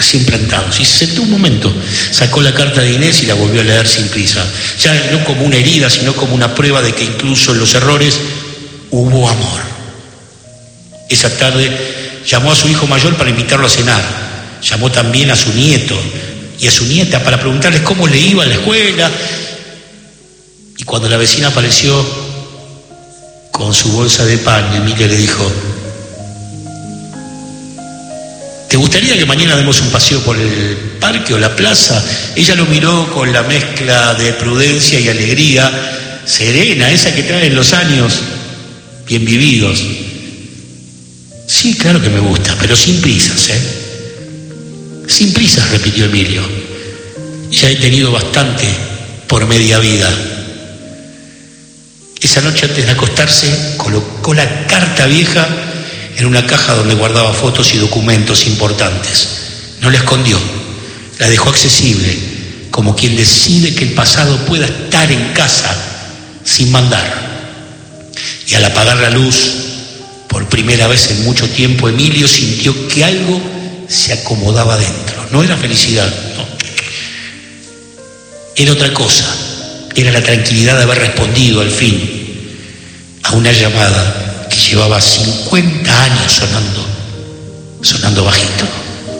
recién plantados. Y se sentó un momento, sacó la carta de Inés y la volvió a leer sin prisa. Ya no como una herida, sino como una prueba de que incluso en los errores hubo amor. Esa tarde llamó a su hijo mayor para invitarlo a cenar. Llamó también a su nieto y a su nieta para preguntarles cómo le iba a la escuela. Y cuando la vecina apareció con su bolsa de pan, Emilia le dijo: ¿te gustaría que mañana demos un paseo por el parque o la plaza? Ella lo miró con la mezcla de prudencia y alegría serena, esa que traen los años bien vividos. Sí, claro que me gusta, pero sin prisas, ¿eh? Sin prisas, repitió Emilio. Ya he tenido bastante por media vida. Esa noche antes de acostarse colocó la carta vieja en una caja donde guardaba fotos y documentos importantes. No la escondió, la dejó accesible, como quien decide que el pasado pueda estar en casa sin mandar. Y al apagar la luz, por primera vez en mucho tiempo, Emilio sintió que algo se acomodaba dentro. No era felicidad, no. Era otra cosa. Era la tranquilidad de haber respondido al fin a una llamada que llevaba 50 años sonando bajito.